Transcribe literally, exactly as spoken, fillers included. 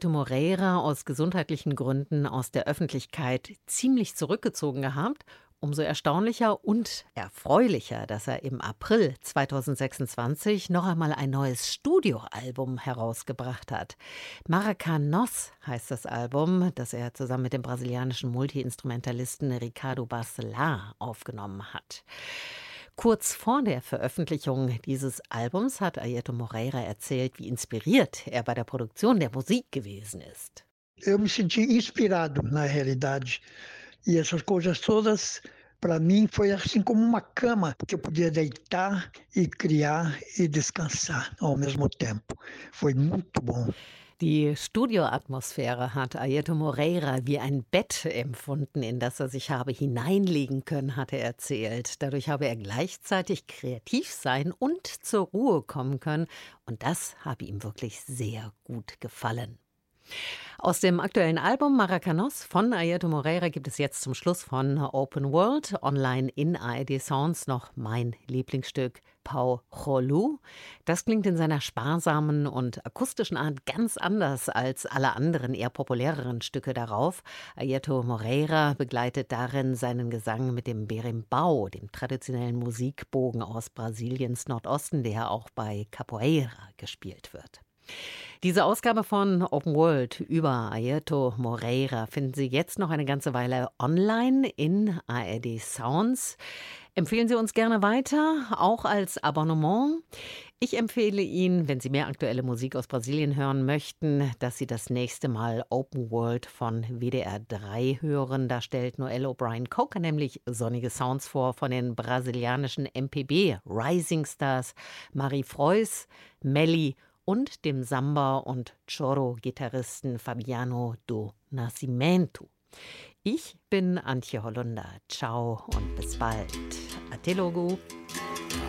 Airto Moreira aus gesundheitlichen Gründen aus der Öffentlichkeit ziemlich zurückgezogen gehabt. Umso erstaunlicher und erfreulicher, dass er im April zweitausendsechsundzwanzig noch einmal ein neues Studioalbum herausgebracht hat. Maracanos heißt das Album, das er zusammen mit dem brasilianischen Multiinstrumentalisten Ricardo Barcelar aufgenommen hat. Kurz vor der Veröffentlichung dieses Albums hat Airto Moreira erzählt, wie inspiriert er bei der Produktion der Musik gewesen ist. Eu me senti inspirado, na realidade. E essas coisas todas, para mim, foi assim como uma cama que eu podia deitar e criar e descansar ao mesmo tempo. Foi muito bom. Die Studioatmosphäre hat Airto Moreira wie ein Bett empfunden, in das er sich habe hineinlegen können, hat er erzählt. Dadurch habe er gleichzeitig kreativ sein und zur Ruhe kommen können. Und das habe ihm wirklich sehr gut gefallen. Aus dem aktuellen Album Maracanos von Airto Moreira gibt es jetzt zum Schluss von Open World online in A R D Sounds noch mein Lieblingsstück Pau Rolu. Das klingt in seiner sparsamen und akustischen Art ganz anders als alle anderen eher populäreren Stücke darauf. Airto Moreira begleitet darin seinen Gesang mit dem Berimbau, dem traditionellen Musikbogen aus Brasiliens Nordosten, der auch bei Capoeira gespielt wird. Diese Ausgabe von Open World über Airto Moreira finden Sie jetzt noch eine ganze Weile online in A R D Sounds. Empfehlen Sie uns gerne weiter, auch als Abonnement. Ich empfehle Ihnen, wenn Sie mehr aktuelle Musik aus Brasilien hören möchten, dass Sie das nächste Mal Open World von W D R drei hören. Da stellt Noel O'Brien Coker nämlich sonnige Sounds vor von den brasilianischen M P B Rising Stars Marie Freuss, Melly und dem Samba- und Choro-Gitarristen Fabiano do Nascimento. Ich bin Antje Hollunder. Ciao und bis bald. Até logo.